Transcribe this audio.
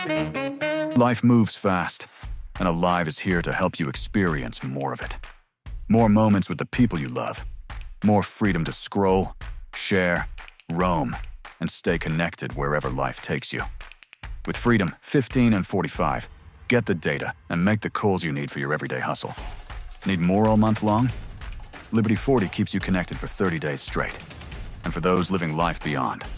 Life moves fast, and Alive is here to help you experience more of it. More moments with the people you love. More freedom to scroll, share, roam, and stay connected wherever life takes you. With Freedom 15 and 45, get the data and make the calls you need for your everyday hustle. Need more all month long? Liberty 40 keeps you connected for 30 days straight. And for those living life beyond,